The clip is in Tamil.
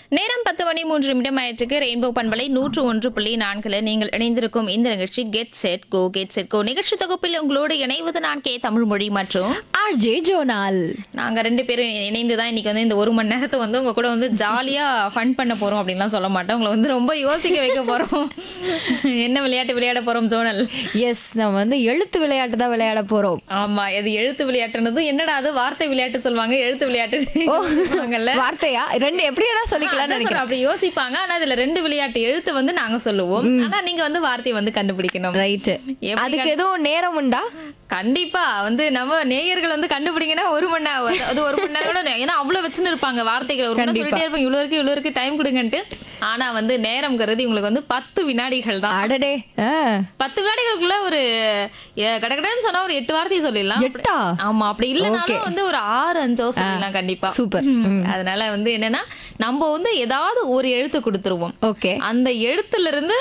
நேரம் 10:03 ஆயிற்றுக்கு ரெயின்போ பண்பலை 101.4 நீங்கள் இணைந்திருக்கும் இந்த நிகழ்ச்சி கெட் செட் கோ நிகழ்ச்சி தொகுப்பில் உங்களோடு இணைவது நான் கே தமிழ்மொழி மற்றும் ஆர்ஜே ஜோனால். நாங்க 2 பேரும் இணைந்து தான் இன்னைக்கு வந்து இந்த 1 மணி நேரத்தை வந்து உங்க கூட வந்து ஜாலியா ஃபன் பண்ண போறோம் அப்படின்லாம் சொல்ல மாட்டோம். உங்களை வந்து ரொம்ப யோசிக்க வைக்க போறோம். என்ன விளையாட்டு விளையாட போறோம் ஜோனல்? எஸ், நம்ம வந்து எழுத்து விளையாட்டு தான் விளையாட போறோம். ஆமா, இது எழுத்து விளையாட்டுனது என்னடா அது வார்த்தை விளையாட்டு சொல்லுவாங்க, எழுத்து விளையாட்டு சொல்லுவாங்கல்ல. வார்த்தையா ரெண்டு எப்படியா சொல்லிக்கலாம் நினைக்கிறேன். அப்படி யோசிப்பாங்க. ஆனா இதுல 2 விளையாட்டு எழுத்து வந்து நாங்க சொல்லுவோம். ஆனா நீங்க வந்து வார்த்தையை வந்து கண்டுபிடிக்கணும். ரைட். அதுக்கு எதுவும் நேரம் உண்டா? கண்டிப்பா வந்து நம்ம நேயர்கள் வந்து கண்டுபிடிங்கன்னா 1 மணி நேரம், அது 1 மணி நேரம் கூட, ஏன்னா அவ்வளவு வச்சுன்னு இருப்பாங்க வார்த்தைகள். ஒரு மணி சொல்லிட்டே இருப்பாங்க, இவ்வளவு இருக்கு டைம் கொடுங்கன்ட்டு. ஆனா வந்து நேரம்ங்கிறது உங்களுக்கு வந்து 10 வினாடிகள் தான். அடடே, 10 வினாடிகளுக்குள்ள ஒரு கடகடன்னு சொன்னா ஒரு 8 வார்த்தையை சொல்லிடலாம். 8? ஆமா, அப்படி இல்லைனாலும் வந்து ஒரு 6-5 சொல்லலாம் கண்டிப்பா. சூப்பர். அதனால வந்து என்னன்னா நம்ம வந்து ஏதாவது ஒரு எழுத்து கொடுத்துருவோம். ஓகே, அந்த எழுத்துல இருந்து